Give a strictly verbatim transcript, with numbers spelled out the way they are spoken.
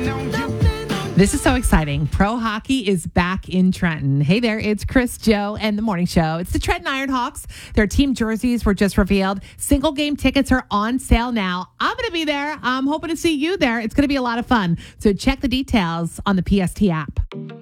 This is so exciting. Pro hockey is back in Trenton. Hey there, it's Chris, Joe, and the morning show. It's the Trenton Ironhawks. Their team jerseys were just revealed. Single game tickets are on sale now. I'm going to be there. I'm hoping to see you there. It's going to be a lot of fun. So check the details on the P S T app.